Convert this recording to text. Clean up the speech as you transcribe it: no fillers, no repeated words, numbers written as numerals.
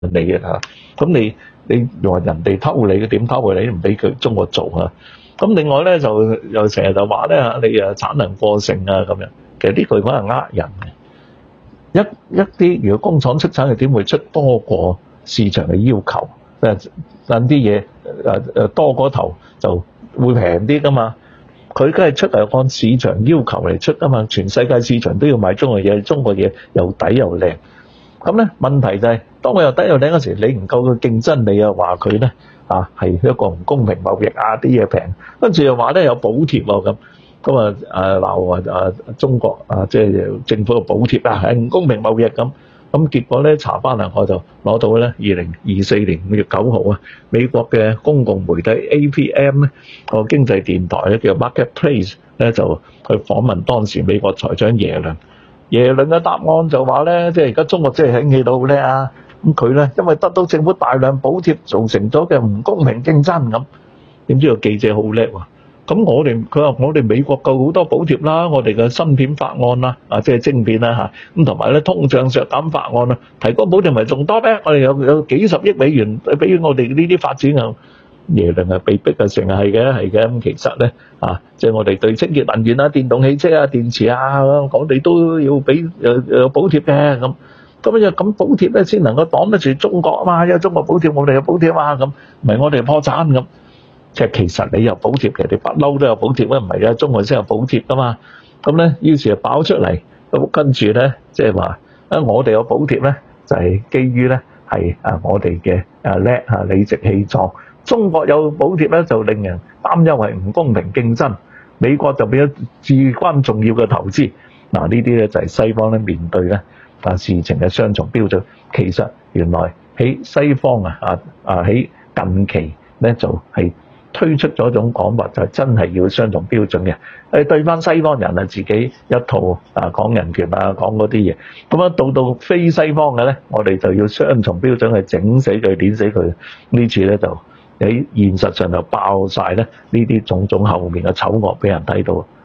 你嘅嚇。咁你話人哋偷你嘅點偷嘅？你唔俾佢中國做啊！咁另外咧就又成日就話咧嚇，你產能過剩啊咁樣。其實呢句話係呃人嘅。一啲如果工廠出產嘅點會出多過市場嘅要求？等啲嘢多過頭就會平啲噶嘛。佢梗係出係按市場要求嚟出啊嘛。全世界市場都要買中國嘢，中國嘢又抵又靚。咁咧問題就係，當我又低又靚嗰時，你唔夠佢競爭，你又話佢咧係一個唔公平貿易啊，啲嘢平，跟住又話咧有補貼喎咁鬧中國即係政府嘅補貼係唔公平貿易咁。咁結果咧查翻嚟，我就攞到咧2024年5月9號美國嘅公共媒體 APM 咧個經濟電台咧叫 Marketplace 咧就去訪問當時美國財長耶倫。耶倫嘅答案就話咧，即係而家中國即係興起到好叻啊！咁佢咧因為得到政府大量補貼，造成咗嘅唔公平競爭咁。點知個記者好叻喎！咁佢話我哋美國夠好多補貼啦，我哋嘅芯片法案啦，即係晶片啦咁同埋咧通脹削減法案啦，提高補貼咪仲多咩？我哋有幾十億美元俾我哋呢啲發展啊！耶倫被逼成日係嘅咁，其實咧即係我哋對清潔能源啊、電動汽車啊、電池啊，我哋都要俾有補貼嘅咁。咁補貼咧先能夠擋得住中國啊嘛，因為中國補貼我哋有補貼啊咁，唔係我哋破產咁。即係其實你有補貼，其實你不嬲都有補貼啊，唔係中國先有補貼噶嘛。咁咧於是就爆出嚟，咁跟住咧即係話我哋有補貼咧，就係基於咧係我哋嘅叻理直氣壯。中國有補貼咧，就令人擔憂係唔公平競爭。美國就變咗至關重要嘅投資。呢啲咧就係西方咧面對咧事情嘅雙重標準。其實原來喺西方喺近期咧就係推出咗一種講法，就係真係要雙重標準嘅。對翻西方人自己一套講人權講嗰啲嘢。咁到非西方嘅咧，我哋就要雙重標準去整死佢、碾死佢。呢次咧就喺現實上就爆晒咧呢啲種種後面嘅醜惡俾人睇到。